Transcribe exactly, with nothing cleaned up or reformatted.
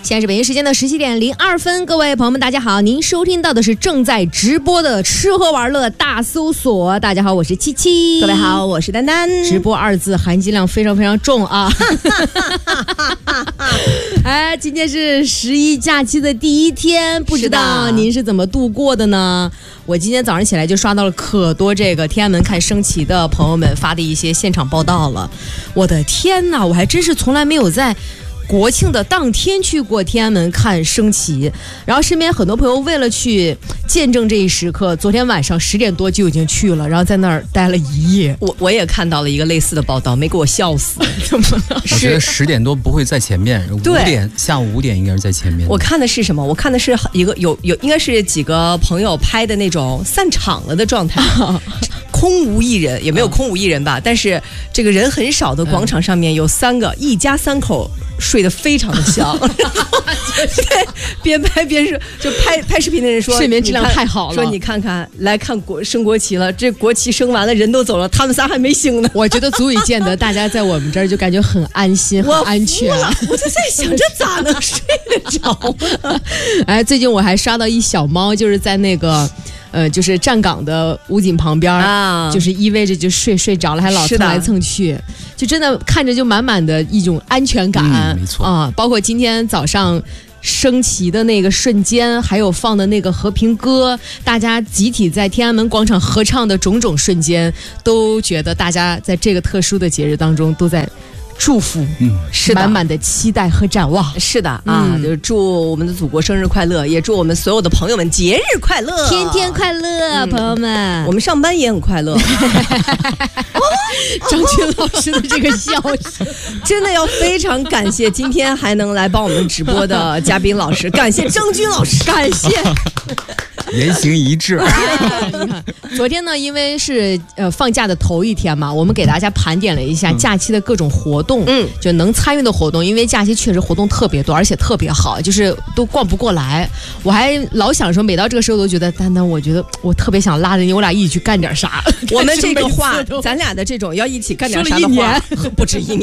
现在是北京时间的十七点零二分，各位朋友们，大家好，您收听到的是正在直播的吃喝玩乐大搜索。大家好，我是七七。 各位好，我是丹丹。 直播二字含金量非常非常重啊！哎，今天是十一假期的第一天，不知道您是怎么度过的呢？我今天早上起来就刷到了可多这个天安门看升旗的朋友们发的一些现场报道了。我的天哪，我还真是从来没有在国庆的当天去过天安门看升旗，然后身边很多朋友为了去见证这一时刻，昨天晚上十点多就已经去了，然后在那儿待了一夜。 我我也看到了一个类似的报道，没给我笑死。怎么了？ 我觉得十点多不会在前面，五点下午五点应该是在前面。 我看的是什么？我看的是一个有有应该是几个朋友拍的那种散场了的状态。空无一人，也没有空无一人吧，但是这个人很少的广场上面有三个、嗯、一家三口睡得非常的香，对，边拍边说，就拍拍视频的人说睡眠质量太好了， 说你看看来看国升国旗了，这国旗升完了人都走了，他们仨还没醒呢。 我觉得足以见得大家在我们这儿就感觉很安心很安全。 我我就在想这咋能睡得着呢？ 哎，最近我还刷到一小猫，就是在那个呃，就是站岗的武警旁边、啊、就是依偎着就睡睡着了，还老蹭来蹭去，就真的看着就满满的一种安全感、 嗯、没错啊！包括今天早上升旗的那个瞬间，还有放的那个和平歌，大家集体在天安门广场合唱的种种瞬间，都觉得大家在这个特殊的节日当中都在祝福，嗯，是满满的期待和展望。 是的啊，嗯、就是祝我们的祖国生日快乐，也祝我们所有的朋友们节日快乐， 天天快乐，嗯、朋友们。 我们上班也很快乐。 张军老师的这个笑声， 真的要非常感谢今天还能来帮我们直播的嘉宾老师，感谢张军老师，感谢。 言行一致。 哎、昨天呢，因为是呃放假的头一天嘛，我们给大家盘点了一下假期的各种活动，嗯，就能参与的活动。因为假期确实活动特别多，而且特别好，就是都逛不过来。我还老想说，每到这个时候都觉得，丹丹，我觉得我特别想拉着你，我俩一起去干点啥。 我们这个话，咱俩的这种要一起干点啥的话，不止一年。